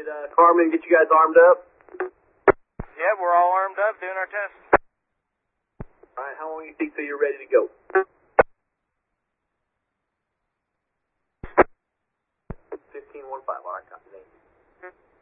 Did Carmen get you guys armed up? Yeah, we're all armed up doing our test. All right, how long do you think till you're ready to go? 15-1-5, all right, copy that.